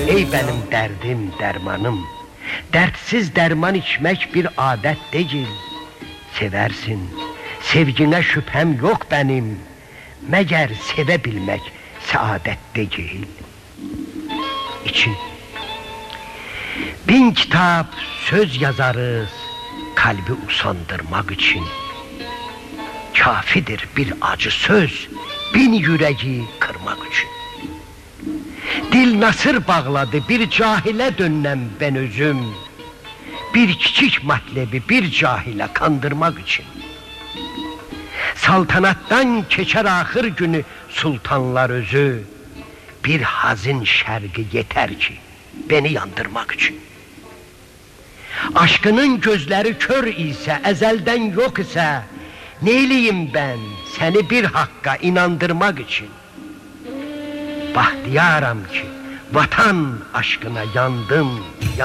Ey benim derdim, dermanım, dertsiz derman içmek bir adet değil. Seversin, sevgine şüphem yok benim, meğer sevebilmek saadet değil. İçin. Bin kitap söz yazarız, kalbi usandırmak için. Kafidir bir acı söz, bin yüreği kırmak için. Dil nasır bağladı, bir cahile dönnem ben özüm. Bir kiçik matlebi bir cahile kandırmak için. Saltanattan keçer ahır günü sultanlar özü. Bir hazin şergi yeter ki beni yandırmak için. Aşkının gözleri kör ise, ezelden yok ise, neyleyim ben seni bir hakka inandırmak için? Bahtiyaram ki vatan aşkına yandım.